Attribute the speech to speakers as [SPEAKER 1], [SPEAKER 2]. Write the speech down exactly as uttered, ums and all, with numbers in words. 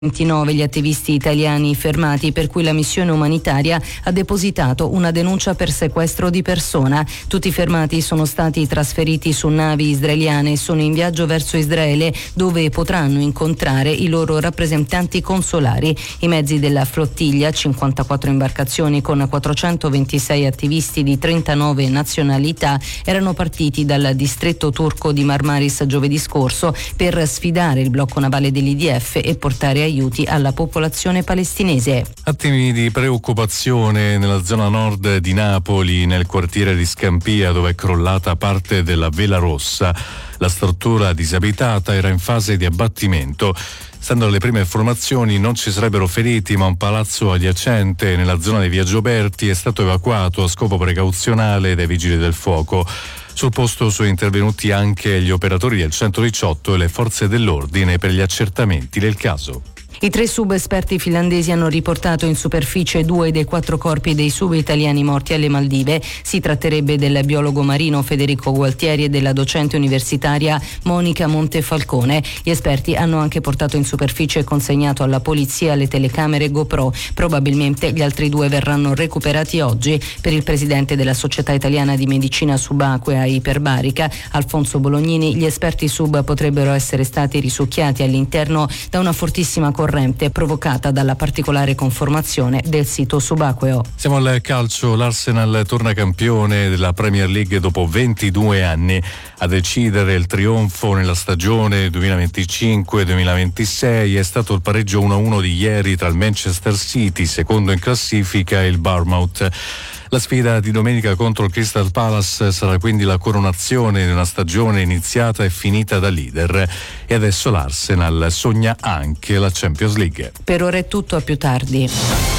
[SPEAKER 1] ventinove gli attivisti italiani fermati, per cui la missione umanitaria ha depositato una denuncia per sequestro di persona. Tutti i fermati sono stati trasferiti su navi israeliane e sono in viaggio verso Israele, dove potranno incontrare i loro rappresentanti consolari. I mezzi della flottiglia, cinquantaquattro imbarcazioni con quattrocentoventisei attivisti di trentanove nazionalità, erano partiti dal distretto turco di Marmaris giovedì scorso per sfidare il blocco navale dell'I D F e portare aiuti alla popolazione palestinese.
[SPEAKER 2] Attimi di preoccupazione nella zona nord di Napoli, nel quartiere di Scampia, dove è crollata parte della vela rossa. La struttura disabitata era in fase di abbattimento. Stando alle prime informazioni non ci sarebbero feriti, ma un palazzo adiacente nella zona di Via Gioberti è stato evacuato a scopo precauzionale dai vigili del fuoco. Sul posto sono intervenuti anche gli operatori del centodiciotto e le forze dell'ordine per gli accertamenti del caso.
[SPEAKER 1] I tre subesperti finlandesi hanno riportato in superficie due dei quattro corpi dei sub-italiani morti alle Maldive. Si tratterebbe del biologo marino Federico Gualtieri e della docente universitaria Monica Montefalcone. Gli esperti hanno anche portato in superficie e consegnato alla polizia le telecamere GoPro. Probabilmente gli altri due verranno recuperati oggi. Per il presidente della Società Italiana di Medicina Subacquea Iperbarica, Alfonso Bolognini, gli esperti sub potrebbero essere stati risucchiati all'interno da una fortissima corrente provocata dalla particolare conformazione del sito subacqueo.
[SPEAKER 2] Siamo al calcio. L'Arsenal torna campione della Premier League dopo ventidue anni. A decidere il trionfo nella stagione duemilaventicinque duemilaventisei è stato il pareggio uno a uno di ieri tra il Manchester City, secondo in classifica, e il Bournemouth. La sfida di domenica contro il Crystal Palace sarà quindi la coronazione di una stagione iniziata e finita da leader, e adesso l'Arsenal sogna anche la Champions League.
[SPEAKER 1] Per ora è tutto, a più tardi.